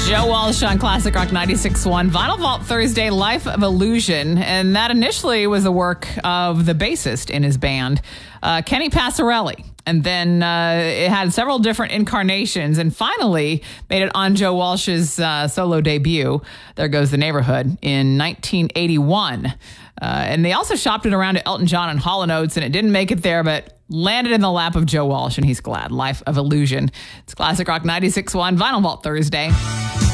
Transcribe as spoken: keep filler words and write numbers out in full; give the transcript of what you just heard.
Joe Walsh on Classic Rock ninety-six point one. Vinyl Vault Thursday, Life of Illusion. And that initially was the work of the bassist in his band, uh, Kenny Passarelli. And then uh, it had several different incarnations and finally made it on Joe Walsh's uh, solo debut, There Goes the Neighborhood, in nineteen eighty-one. Uh, and they also shopped it around to Elton John and Hall and Oates, and it didn't make it there, but landed in the lap of Joe Walsh, and he's glad. Life of Illusion. It's Classic Rock ninety-six point one, Vinyl Vault Thursday.